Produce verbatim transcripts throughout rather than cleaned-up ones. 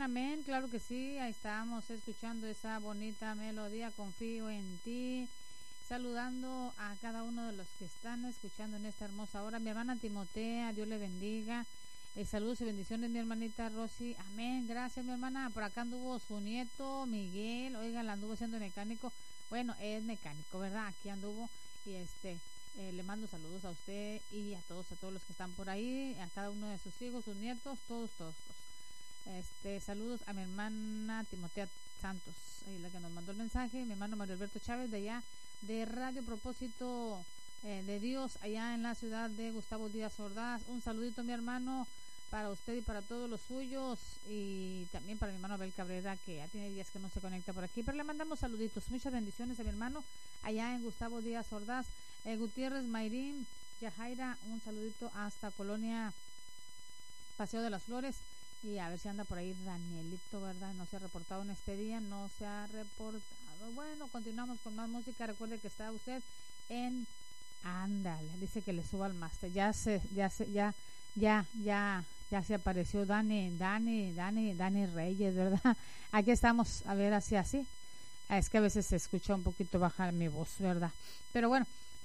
amén, amén, claro que sí, ahí estamos escuchando esa bonita melodía, confío en ti, saludando a cada uno de los que están escuchando en esta hermosa hora. Mi hermana Timotea, Dios le bendiga. Eh, saludos y bendiciones, mi hermanita Rosy. Amén, gracias, mi hermana. Por acá anduvo su nieto, Miguel. Oiga, la anduvo siendo mecánico. Bueno, es mecánico, ¿verdad? Aquí anduvo. Y este, eh, le mando saludos a usted y a todos, a todos los que están por ahí, a cada uno de sus hijos, sus nietos, todos, todos, todos. Este, saludos a mi hermana Timotea Santos, ahí la que nos mandó el mensaje. Mi hermano Mario Alberto Chávez, de allá, de Radio Propósito eh, de Dios, allá en la ciudad de Gustavo Díaz Ordaz. Un saludito, mi hermano, para usted y para todos los suyos, y también para mi hermano Abel Cabrera, que ya tiene días que no se conecta por aquí, pero le mandamos saluditos, muchas bendiciones a mi hermano allá en Gustavo Díaz Ordaz. eh, Gutiérrez Mayrín Yajaira, un saludito hasta Colonia Paseo de las Flores, y a ver si anda por ahí Danielito, ¿verdad? No se ha reportado en este día, no se ha reportado. Bueno, continuamos con más música. Recuerde que está usted en Ándale, dice que le suba al máster. Ya se, ya se, ya, ya, ya, ya se apareció Dani, Dani, Dani, Dani Reyes, ¿verdad? Aquí estamos, a ver, así, así. Es que a veces se escucha un poquito baja mi voz, ¿verdad? Pero bueno,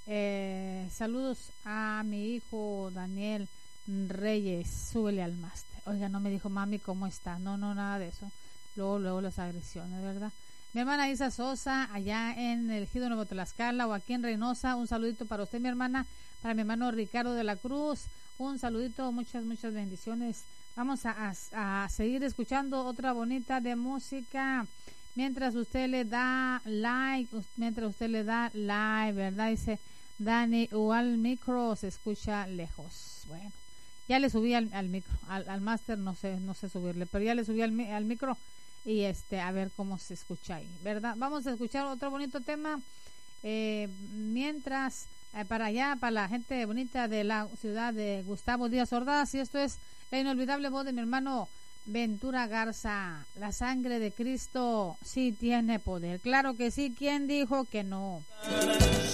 eh, saludos a mi hijo Daniel Reyes, súbele al máster. Oiga, no me dijo mami cómo está, no, no, nada de eso. Luego, luego las agresiones, ¿verdad? Mi hermana Isa Sosa, allá en el Ejido Nuevo Tlaxcala o aquí en Reynosa, un saludito para usted, mi hermana, para mi hermano Ricardo de la Cruz, un saludito, muchas, muchas bendiciones. Vamos a, a, a seguir escuchando otra bonita de música, mientras usted le da like, mientras usted le da like, ¿verdad? Dice Dani, o al micro se escucha lejos. Bueno, ya le subí al, al micro, al, al máster no sé, no sé subirle, pero ya le subí al, al micro. Y este, a ver cómo se escucha ahí, ¿verdad? Vamos a escuchar otro bonito tema. Eh, mientras, eh, para allá, para la gente bonita de la ciudad de Gustavo Díaz Ordaz, y esto es la inolvidable voz de mi hermano Ventura Garza. La sangre de Cristo sí tiene poder. Claro que sí, ¿quién dijo que no?